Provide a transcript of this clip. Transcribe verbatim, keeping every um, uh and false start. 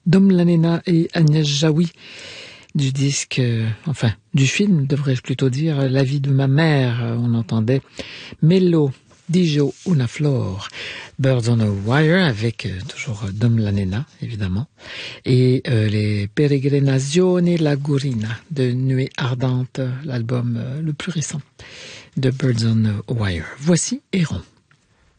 Dom Lanena et Agnès Jaoui du disque, euh, enfin du film devrais-je plutôt dire, La vie de ma mère. On entendait Mello, Dijo, Una Flor, Birds on a Wire avec euh, toujours Dom Lanena évidemment, et euh, les Peregrinazioni Lagurina de Nuée Ardente, l'album euh, le plus récent de Birds on a Wire. Voici Héron.